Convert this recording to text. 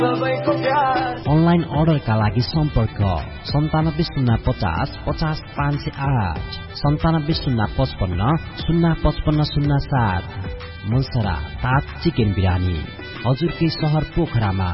Online अर्डरका लागि सम्पर्क 9705050508 970555055507। मन्सरा ताज चिकन बिरानी हजुरकै सहर पोखरामा।